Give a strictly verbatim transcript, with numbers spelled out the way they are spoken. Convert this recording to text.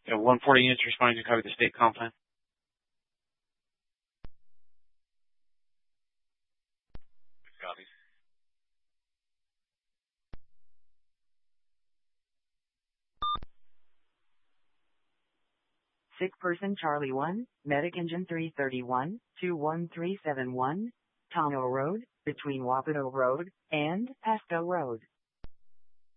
Yeah, one forty units responding to copy the state comp plan. Copies. Sick person Charlie one, Medic Engine three thirty-one, two one three seven one, Tono Road, between Wapato Road and Pasco Road.